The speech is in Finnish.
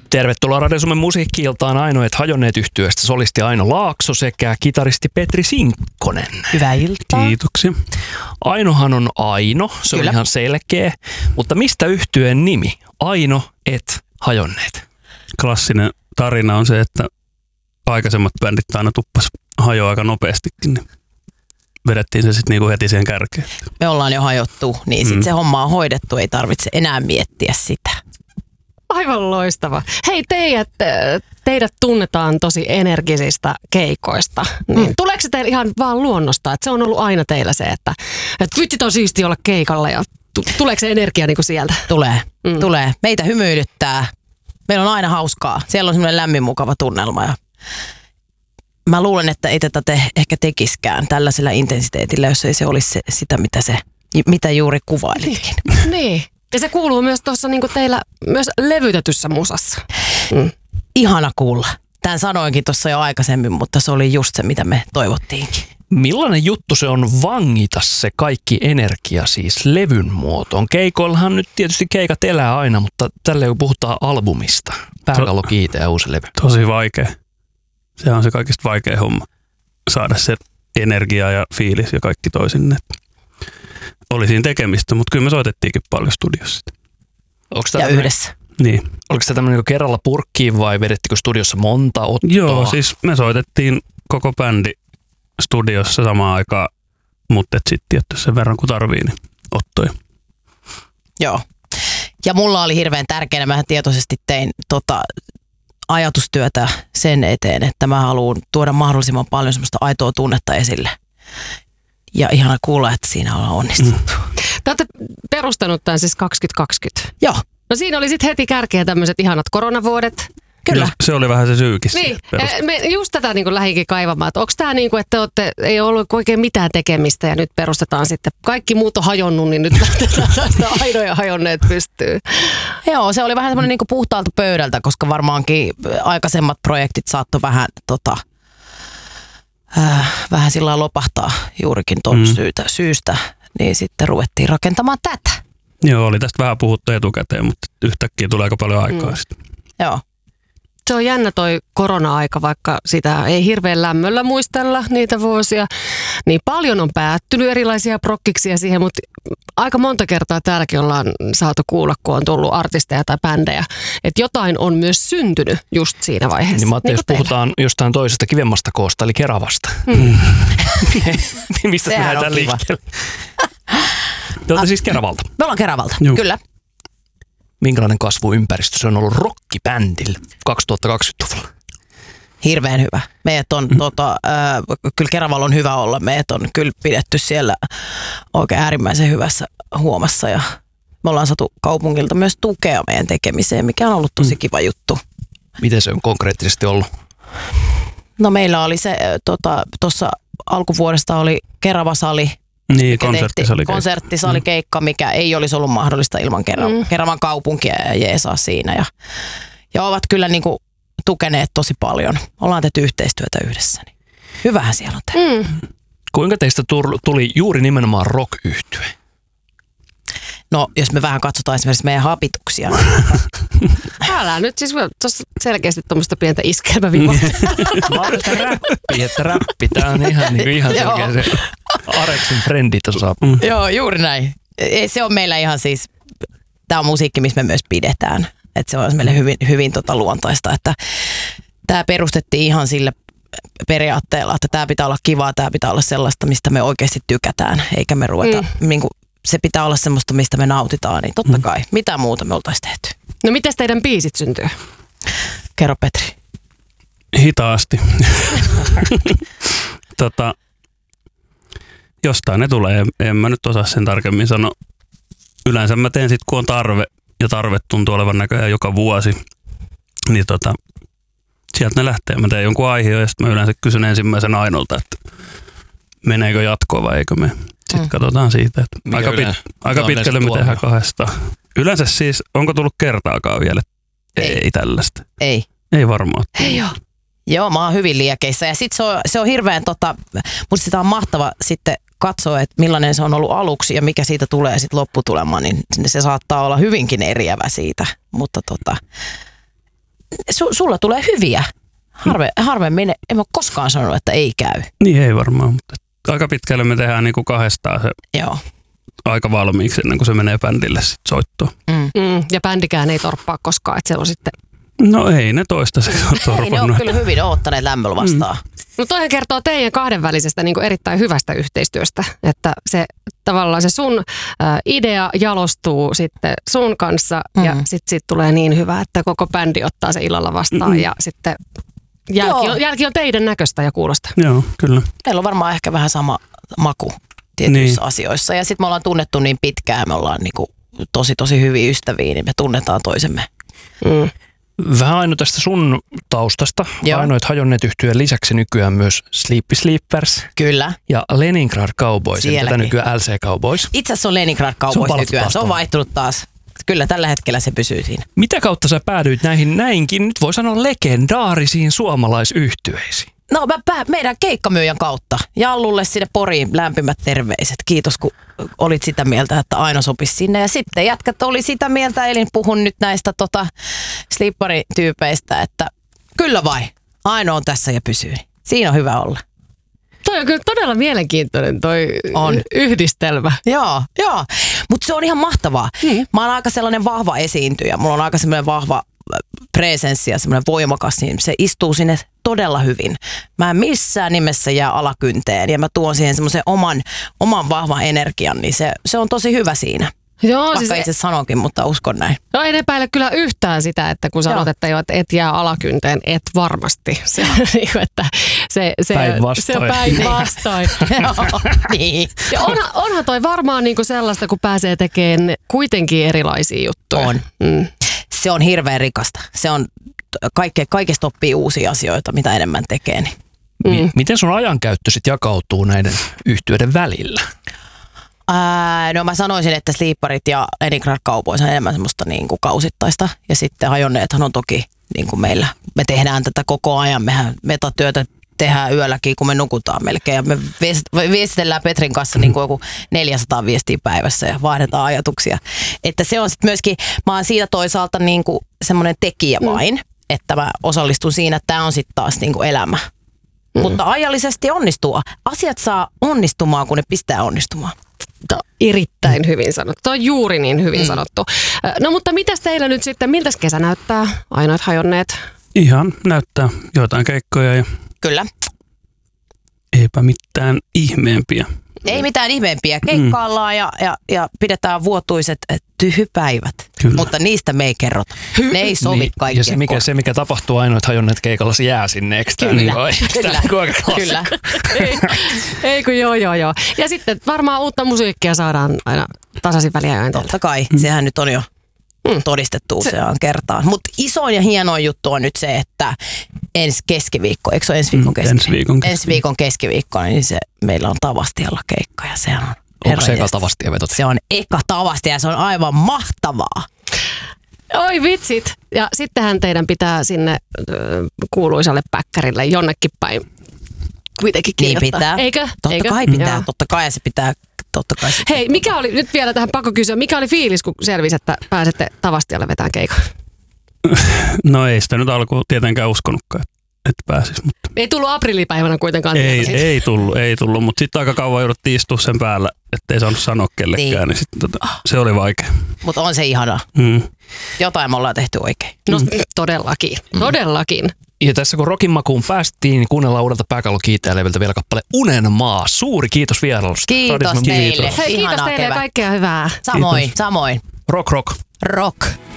Tervetuloa Radio Suomen musiikki-iltaan Ainoet hajonneet -yhtyeestä solisti Aino Laakso sekä kitaristi Petri Sinkkonen. Hyvää iltaa. Kiitoksia. Ainohan on Aino, se Kyllä. on ihan selkeä, mutta mistä yhtyeen nimi? Aino et hajonneet. Klassinen tarina on se, että aikaisemmat bändit aina tuppas hajoa aika nopeastikin, niin vedettiin se sitten niinku heti siihen kärkeen. Me ollaan jo hajottu, niin sitten se homma on hoidettu, ei tarvitse enää miettiä sitä. Aivan loistava. Hei, teidät tunnetaan tosi energisistä keikoista. Niin, tuleeko se teille ihan vaan luonnosta? Että se on ollut aina teillä se, että vitsit on siistiä olla keikalla ja tuleeko se energia niinku sieltä? Tulee. Meitä hymyilyttää. Meillä on aina hauskaa. Siellä on semmoinen lämmin mukava tunnelma. Ja mä luulen, että ei tätä ehkä tekiskään tällaisella intensiteetillä, jos ei se olisi sitä, mitä juuri kuvailitkin. Niin. Ja se kuuluu myös tuossa niinku teillä myös levytetyssä musassa. Ihana kuulla. Tämän sanoinkin tuossa jo aikaisemmin, mutta se oli just se, mitä me toivottiinkin. Millainen juttu se on vangita se kaikki energia siis levyn muotoon? Keikoillahan nyt tietysti keikat elää aina, mutta tällä kun puhutaan albumista, Pääkallo kiitä ja uusi levy. Tosi vaikea. Se on se kaikista vaikea homma. Saada se energia ja fiilis ja kaikki toisinne. Oli siinä tekemistä, mutta kyllä me soitettiinkin paljon studiossa. Ja yhdessä. Niin. Oliko se tämmöinen kerralla purkkiin vai vedettikö studiossa monta ottoa? Joo, siis me soitettiin koko bändi studiossa samaan aikaan, mutta sitten tietty sen verran kun tarvii, niin ottoja. Joo. Ja mulla oli hirveän tärkeänä, mä tietoisesti tein ajatustyötä sen eteen, että mä haluan tuoda mahdollisimman paljon semmoista aitoa tunnetta esille. Ja ihana kuulla, että siinä ollaan onnistuttu. Te olette perustanut tämän siis 2020. Joo. No siinä oli sitten heti kärkeä tämmöiset ihanat koronavuodet. Kyllä. Se oli vähän se syykin. Niin, me just tätä niin lähikin kaivamaan, että onko tämä niin kuin, että ei ollut oikein mitään tekemistä ja nyt perustetaan sitten, kaikki muut on hajonnut, niin nyt lähdetään tästä Ainoja hajonneet pystyy. Joo, se oli vähän semmoinen niin kuin puhtaalta pöydältä, koska varmaankin aikaisemmat projektit saattoi vähän sillä lopahtaa juurikin tuon syystä, niin sitten ruvettiin rakentamaan tätä. Joo, oli tästä vähän puhuttu etukäteen, mutta yhtäkkiä tulee aika paljon aikaa sitten. Joo. Se on jännä toi korona-aika, vaikka sitä ei hirveän lämmöllä muistella niitä vuosia. Niin paljon on päättynyt erilaisia prokkiksia siihen, mutta aika monta kertaa täälläkin ollaan saatu kuulla, kun on tullut artisteja tai bändejä, että jotain on myös syntynyt just siinä vaiheessa. Niin mä ajattelin, jos puhutaan jostain toisesta kivemmasta koosta, eli Keravasta. Niin mistä me lähdetään liikkeelle? Te olette siis Keravalta. Me ollaan Keravalta, kyllä. Minkälainen kasvuympäristö se on ollut rockibändille 2020-luvulla? Hirveän hyvä. Meidät on, kyllä Keravalla on hyvä olla. Meidät on kyllä pidetty siellä oikein äärimmäisen hyvässä huomassa ja me ollaan saatu kaupungilta myös tukea meidän tekemiseen, mikä on ollut tosi kiva juttu. Miten se on konkreettisesti ollut? No meillä oli se, tuossa alkuvuodesta oli Keravasali. Niin, konserttisalikeikka, mikä ei olisi ollut mahdollista ilman Keravan kaupunkia ja jeesaa siinä. Ja ovat kyllä niin kuin tukeneet tosi paljon. Ollaan tehty yhteistyötä yhdessä. Niin hyvähän siellä on tehty. Kuinka teistä tuli juuri nimenomaan rock-yhtye? No, jos me vähän katsotaan esimerkiksi meidän hapituksia. Älä nyt siis tuossa selkeästi tuommoista pientä iskelmäviivaa. Räppi. Tää on ihan selkeä se Areksin frendi tuossa. Joo, juuri näin. Se on meillä ihan siis, tää on musiikki, missä me myös pidetään. Että se on meille hyvin luontaista, että tää perustettiin ihan sille periaatteella, että tää pitää olla kivaa, tää pitää olla sellaista, mistä me oikeasti tykätään, eikä me ruveta, se pitää olla semmoista, mistä me nautitaan, niin totta kai, mitä muuta me oltaisiin tehty. No mites teidän biisit syntyy? Kerro Petri. Hitaasti. Jostain ne tulee, en mä nyt osaa sen tarkemmin sanoa. Yleensä mä teen sit, kun on tarve, ja tarve tuntuu olevan näköjään joka vuosi, niin sieltä ne lähtee. Mä teen jonkun aiheen ja sitten mä yleensä kysyn ensimmäisen Ainolta, että meneekö jatkoa vai eikö me. Sitten katsotaan siitä, että aika pitkälle me tehdään kahdestaan. Yleensä siis, onko tullut kertaakaan vielä? Ei tällaista. Ei varmaan. Ei ole. Joo, mä oon hyvin liekeissä ja sit se on hirveän musta sitä on mahtava sitten katsoa, että millainen se on ollut aluksi ja mikä siitä tulee sitten lopputulema, niin se saattaa olla hyvinkin eriävä siitä, mutta Sulla tulee hyviä. Harvemmin, en ole koskaan sanonut, että ei käy. Niin ei varmaan, mutta aika pitkälle me tehdään niinku kahdestaan se Joo. aika valmiiksi ennen kuin se menee bändille sit soittoon. Ja bändikään ei torppaa koskaan, että se on sitten... No ei ne toistaiseksi ole Ei, ne on torpannut. kyllä hyvin odottaneet lämmöllä vastaan. No toihan kertoo teidän kahdenvälisestä niin kuin erittäin hyvästä yhteistyöstä, että se tavallaan se sun idea jalostuu sitten sun kanssa ja sitten siitä tulee niin hyvä, että koko bändi ottaa se illalla vastaan ja sitten jälki on teidän näköistä ja kuulosta. Joo, kyllä. Meillä on varmaan ehkä vähän sama maku tietyissä asioissa. Ja sitten me ollaan tunnettu niin pitkään, me ollaan niinku tosi hyviä ystäviä, niin me tunnetaan toisemme. Vähän Aino tästä sun taustasta. Joo. Ainoit hajonneet yhtyeen lisäksi nykyään myös Sleepy Sleepers Kyllä. ja Leningrad Cowboys, eli tätä Sielläkin. nykyään LC Cowboys. Itse asiassa on Leningrad Se on Cowboys palattu nykyään. taas Se on tuohon. vaihtunut taas. Kyllä tällä hetkellä se pysyy siinä. Mitä kautta sä päädyit näinkin, nyt voi sanoa legendaarisiin suomalaisyhtyeisiin? No meidän keikkamyyjän kautta. Jallulle sinne Poriin lämpimät terveiset. Kiitos kun olit sitä mieltä, että Aino sopisi sinne. Ja sitten jätkät oli sitä mieltä, eli puhun nyt näistä slipparityypeistä, että kyllä vai, Aino on tässä ja pysyy. Siinä on hyvä olla. Toi on kyllä todella mielenkiintoinen toi On. yhdistelmä. Joo. Mutta se on ihan mahtavaa. Mä oon aika sellainen vahva esiintyjä. Mulla on aika sellainen vahva presenssi ja semmoinen voimakas, niin se istuu sinne todella hyvin. Mä en missään nimessä jää alakynteen ja mä tuon siihen semmoisen oman vahvan energian, niin se on tosi hyvä siinä. Joo, Vaikka siis itse sanonkin, mutta uskon näin. no en epäile kyllä yhtään sitä, että kun sanot, että et jää alakynteen, et varmasti. Se, että se Päinvastoin. on päinvastoin. Joo, niin. Ja onhan toi varmaan niinku sellaista, kun pääsee tekemään kuitenkin erilaisia juttuja. On. Se on hirveän rikasta. Se on kaikesta oppii uusia asioita, mitä enemmän tekee. Niin. Miten sun ajankäyttö sit jakautuu näiden yhtyeiden välillä? No mä sanoisin, että Sleeparit ja Leningrad Cowboys on enemmän semmoista niin kuin kausittaista. Ja sitten hajonneethan on toki niin kuin meillä. Me tehdään tätä koko ajan. Mehän metatyötä tehdään yölläkin, kun me nukutaan melkein. Ja me viestitellään Petrin kanssa niin kuin joku 400 viestiä päivässä ja vaihdetaan ajatuksia. Että se on sitten myöskin, mä oon siitä toisaalta niin kuin semmoinen tekijä vain, että mä osallistun siinä, että tää on sitten taas niin kuin elämä. Mutta ajallisesti onnistuu. Asiat saa onnistumaan, kun ne pistää onnistumaan. Erittäin hyvin sanottu. Tuo on juuri niin hyvin sanottu. No mutta mitäs teillä nyt sitten, miltäs kesä näyttää? Ainoat hajonneet. Ihan näyttää joitain keikkoja ja Kyllä. eipä mitään ihmeempiä. Ei mitään ihmeempiä. Keikkaillaan ja pidetään vuotuiset tyhypäivät. Kyllä. Mutta niistä me ei kerrota. Ne ei sovi Niin, kaikkien ja se, mikä tapahtuu Ainoat hajonneet keikalla, se jää sinne. Eikö tää Kyllä, niin vai? kyllä, kyllä. Ei kun joo. Ja sitten varmaan uutta musiikkia saadaan aina tasaisin väliajoin. Totta kai. Sehän nyt on jo todistettu useaan kertaan. Mutta isoin ja hienoin juttu on nyt se, että ensi keskiviikko, eikö se ole ensi viikon keskiviikko? Ensi viikon keskiviikkona, niin se meillä on Tavastialla keikka ja sehän on... Onko se eka Tavastia vetot? Se on eka Tavastia ja se on aivan mahtavaa. Oi vitsit. Ja sittenhän teidän pitää sinne kuuluisalle päkkärille jonnekin päin kuitenkin Niin kirjoittaa. pitää. Eikö? Totta kai pitää, Joo. totta kai se pitää. Totta kai se Hei, mikä oli, nyt vielä tähän pakko kysyä, mikä oli fiilis, kun selvisi, että pääsette Tavastialle vetämään keikan? No ei sitä nyt alkuun tietenkään uskonutkaan, että pääsis. Mutta Ei tullut aprillipäivänä kuitenkaan. tieto siitä. ei tullut, mutta sitten aika kauan jouduttiin istua sen päällä, ettei saanut sanoa kellekään, niin sitten se oli vaikea. Mutta on se ihanaa. Jotain me ollaan tehty oikein. No todellakin. Ja tässä kun Rokin makuun päästiin, niin kuunnellaan uudelta Pääkallo-kiitäjälevyltä vielä kappale Unenmaa. Suuri kiitos vierailusta. Kiitos Radisman teille. kiitos. Hei, kiitos Ihanaa teille ja kevät. kaikkea hyvää. Samoin. Rock. Rock.